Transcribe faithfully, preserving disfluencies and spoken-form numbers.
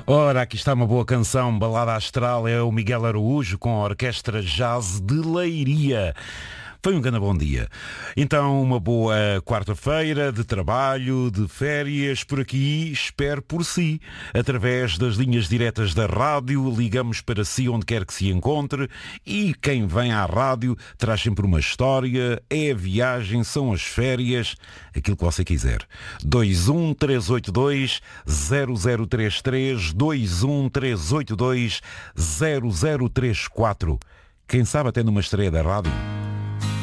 Ora, aqui está uma boa canção, balada astral, é o Miguel Araújo com a Orquestra Jazz de Leiria. Foi um grande bom dia. Então, uma boa quarta-feira de trabalho, de férias, por aqui, espero por si. Através das linhas diretas da rádio, ligamos para si onde quer que se encontre e quem vem à rádio traz sempre uma história, é a viagem, são as férias, aquilo que você quiser. dois um três oito dois zero zero três três, dois um três oito dois zero zero três quatro. Quem sabe até numa estreia da rádio.